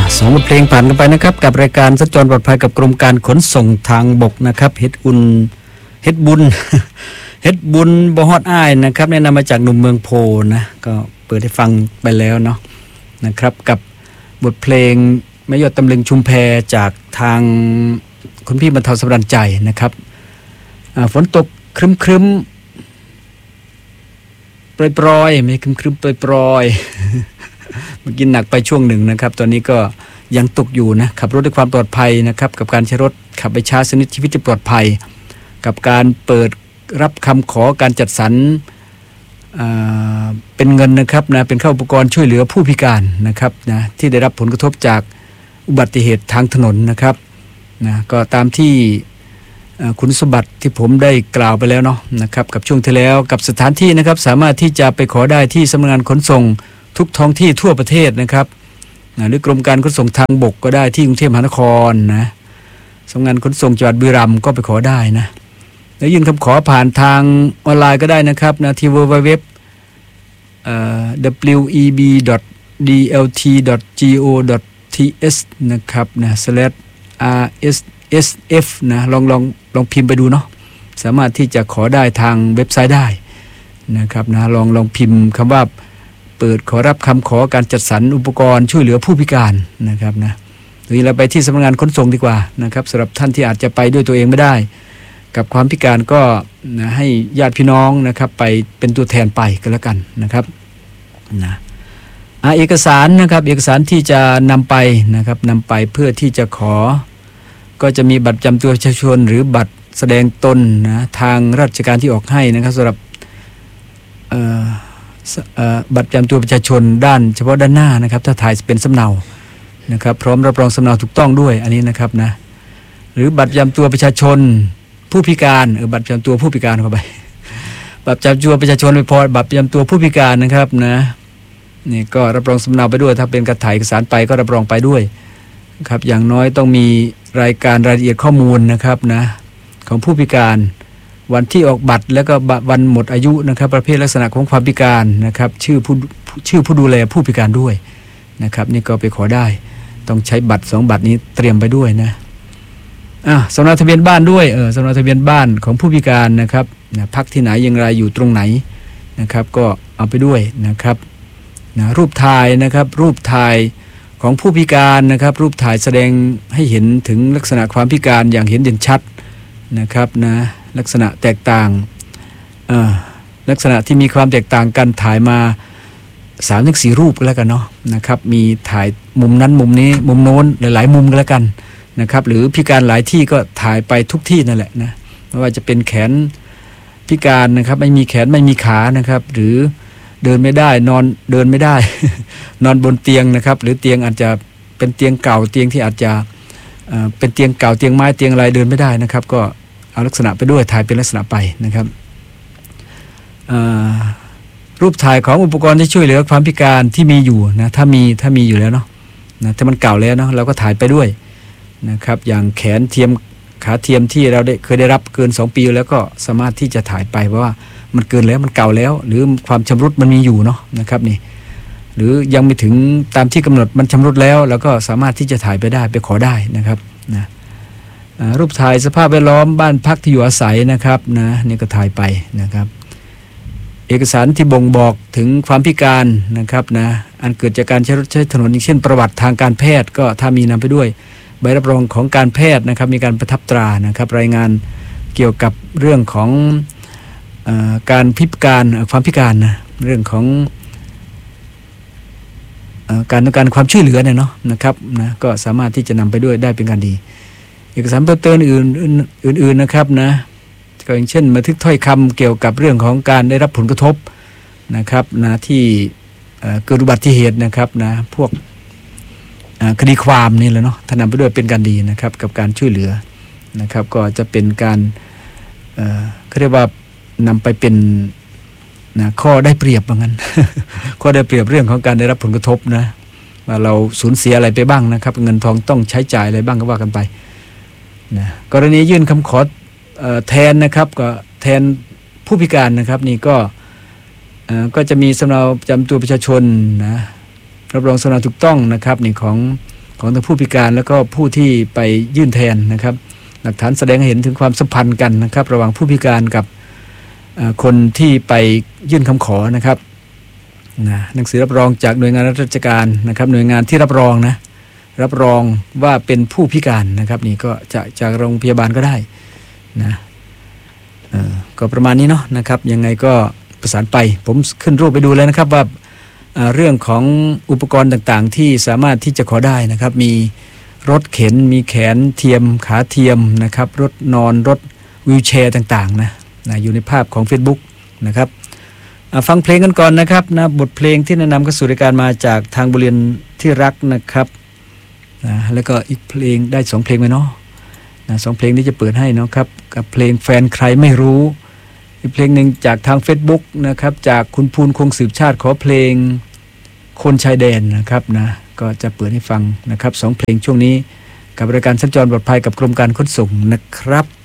สองบทเพลงผ่านกันไปนะครับกับรายการสัญจรปลอดภัยกับกรมการขนส่งทางบกนะครับเฮ็ดบุญ เฮ็ดบุญบ่ฮอดอ้ายนะครับแนะนำมาจากหนุ่มเมืองโพนะก็เปิดให้ฟังไปแล้วเนาะนะครับกับบทเพลงแม่ยอดตำลึงชุมแพจากทางคุณพี่บรรเทาสำราญใจนะครับฝนตกครึ้มๆปรอยๆไม่ครึ้มๆปรอยๆมันกินหนักไปช่วงหนึ่งนะครับตอนนี้ก็ยังตกอยู่นะขับรถด้วยความปลอดภัยนะครับกับการใช้รถขับไปช้าสนิทชีวิตจะปลอดภัยกับการเปิดรับคำขอการจัดสรรเป็นเงินนะครับนะเป็นเข้าอุปกรณ์ช่วยเหลือผู้พิการนะครับนะที่ได้รับผลกระทบจากอุบัติเหตุทางถนนนะครับนะก็ตามที่คุณสมบัติที่ผมได้กล่าวไปแล้วเนาะนะครับกับช่วงที่แล้วกับสถานที่นะครับสามารถที่จะไปขอได้ที่สำนักงานขนส่งทุกท้องที่ทั่วประเทศนะครับหรือกรมการขนส่งทางบกก็ได้ที่กรุงเทพมหานครนะสำนักงานขนส่งจังหวัดบุรีรัมย์ก็ไปขอได้นะแล้วยื่นคำขอผ่านทางออนไลน์ก็ได้นะครับนะที่ www web.dlt.go.th นะครับนะ/rsf นะลองพิมพ์ไปดูเนาะสามารถที่จะขอได้ทางเว็บไซต์ได้นะครับนะลองพิมพ์คำว่าเปิดขอรับคำขอการจัดสรรอุปกรณ์ช่วยเหลือผู้พิการนะครับนะหรือเราไปที่สำนักงานขนส่งดีกว่านะครับสำหรับท่านที่อาจจะไปด้วยตัวเองไม่ได้กับความพิการก็นะให้ญาติพี่น้องนะครับไปเป็นตัวแทนไปก็แล้วกันนะครับนะเอกสารนะครับเอกสารที่จะนำไปนะครับนำไปเพื่อที่จะขอก็จะมีบัตรประจำตัวประชาชนหรือบัตรแสดงตนนะทางราชการที่ออกให้นะครับสำหรับบัตรประจำตัวประชาชนด้านเฉพาะด้านหน้านะครับถ้าถ่ายเป็นสำเนานะครับพร้อมรับรองสำเนาถูกต้องด้วยอันนี้นะครับนะหรือบัตรประจำตัวประชาชนผู้พิการบัตรประจำตัวผู้พิการเข้าไปบัตรประจำตัวประชาชนไม่พอบัตรประจำตัวผู้พิการนะครับนะนี่ก็รับรองสำเนาไปด้วยถ้าเป็นการถ่ายเอกสารไปก็รับรองไปด้วยครับอย่างน้อยต้องมีรายละเอียดข้อมูลนะครับนะของผู้พิการวันที่ออกบัตรแล้วก็วันหมดอายุนะครับประเภทลักษณะของความพิการนะครับชื่อผู้ดูแลผู้พิการด้วยนะครับนี่ก็ไปขอได้ต้องใช้บัตร2บัตรนี้เตรียมไปด้วยนะสำเนาทะเบียนบ้านด้วยสำเนาทะเบียนบ้านของผู้พิการนะครับพักที่ไหนอย่างไรอยู่ตรงไหนนะครับก็เอาไปด้วยนะครับนะรูปถ่ายนะครับรูปถ่ายของผู้พิการนะครับรูปถ่ายแสดงให้เห็นถึงลักษณะความพิการอย่างเห็นเด่นชัดนะครับนะลักษณะแตกต่างลักษณะที่มีความแตกต่างกันถ่ายมา3-4 รูปก็แล้วกันเนาะนะครับมีถ่ายมุมนั้นมุมนี้มุมโน้นหลายๆมุมก็แล้วกันนะครับหรือพิการหลายที่ก็ถ่ายไปทุกที่นั่นแหละนะไม่ว่าจะเป็นแขนพิการนะครับไม่มีแขนไม่มีขานะครับหรือเดินไม่ได้เดินไม่ได้ นอนบนเตียงนะครับหรือเตียงอาจจะเป็นเตียงเก่าเตียงที่อาจจะเป็นเตียงเก่าเตียงไม้เตียงอะไรเดินไม่ได้นะครับก็เอาลักษณะไปด้วยถ่ายเป็นลักษณะไปนะครับรูปถ่ายของอุปกรณ์ที่ช่วยเหลือความพิการที่มีอยู่นะถ้ามีอยู่แล้วเนาะนะถ้ามันเก่าแล้วเนาะเราก็ถ่ายไปด้วยนะครับอย่างแขนเทียมขาเทียมที่เราเคยได้รับเกิน2 ปีแล้วก็สามารถที่จะถ่ายไปเพราะว่ามันเกินแล้วมันเก่าแล้วหรือความชำรุดมันมีอยู่เนาะนะครับนี่หรือยังไม่ถึงตามที่กำหนดมันชำรุดแล้วเราก็สามารถที่จะถ่ายไปได้ไปขอได้นะครับนะรูปถ่ายสภาพแวดล้อมบ้านพักที่อยู่อาศัยนะครับนะนี่ก็ถ่ายไปนะครับเอกสารที่บ่งบอกถึงความพิการนะครับนะอันเกิดจากการใช้รถใช้ถนนอย่างเช่นประวัติทางการแพทย์ก็ถ้ามีนำไปด้วยใบรับรองของการแพทย์นะครับมีการประทับตรานะครับรายงานเกี่ยวกับเรื่องของการพิการความพิการนะเรื่องของการต้องการความช่วยเหลือเนี่ยเนาะนะครับนะก็สามารถที่จะนำไปด้วยได้เป็นการดีเอกสารเพิ่มเติมอื่นนะครับนะก็อย่างเช่นบันทึกถ้อยคำเกี่ยวกับเรื่องของการได้รับผลกระทบนะครับนะที่เกิดอุบัติเหตุนะครับนะพวกคดีความนี่แหละเนาะถ้านำไปด้วยเป็นการดีนะครับกับการช่วยเหลือนะครับก็จะเป็นการเขาเรียกว่านำไปเป็นข้อได้เปรียบว่างั้น ข้อได้เปรียบเรื่องของการได้รับผลกระทบนะว่าเราสูญเสียอะไรไปบ้างนะครับเงินทองต้องใช้จ่ายอะไรบ้างก็ว่ากันไปนะกรณียื่นคำขอแทนนะครับก็แทนผู้พิการนะครับนี่ก็จะมีสำเนาประจำตัวประชาชนนะรับรองสำเนาถูกต้องนะครับนี่ของของทั้งผู้พิการแล้วก็ผู้ที่ไปยื่นแทนนะครับหลักฐานแสดงให้เห็นถึงความสัมพันธ์กันนะครับระหว่างผู้พิการกับคนที่ไปยื่นคำขอนะครับหนังสือรับรองจากหน่วยงานราชการนะครับหน่วยงานที่รับรองว่าเป็นผู้พิการนะครับนี่ก็จะจากโรงพยาบาลก็ได้นะก็ประมาณนี้เนาะนะครับยังไงก็ประสานไปผมขึ้นรูปไปดูแล้วนะครับว่าเรื่องของอุปกรณ์ต่างๆที่สามารถที่จะขอได้นะครับมีรถเข็นมีแขนเทียมขาเทียมนะครับรถนอนรถวีลแชร์ต่างๆนะอยู่ในภาพของ Facebook นะครับฟังเพลงกันก่อนนะครับนะบทเพลงที่แนะนำเข้าสู่รายการมาจากทางบริเวณที่รักนะครับแล้วก็อีกเพลงได้2เพลงไหมเนาะ2เพลงนี้จะเปิดให้เนาะครับกับเพลงแฟนใครไม่รู้อีกเพลงหนึ่งจากทาง Facebook นะครับจากคุณภูลคงสืบชาติขอเพลงคนชายแดนนะครับนะก็จะเปิดให้ฟังนะครับ2เพลงช่วงนี้กับรายการสัญจรปลอดภัยกับกรมการขนส่งนะครับ